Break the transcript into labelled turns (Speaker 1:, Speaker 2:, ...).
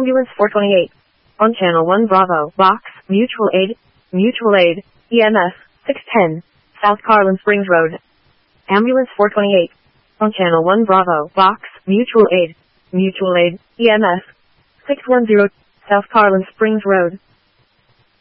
Speaker 1: Ambulance 428. On Channel 1 Bravo, Box, Mutual Aid, EMS, 610, South Carlin Springs Road. Ambulance 428. On Channel 1 Bravo, Box, Mutual Aid, EMS, 610, South Carlin Springs Road.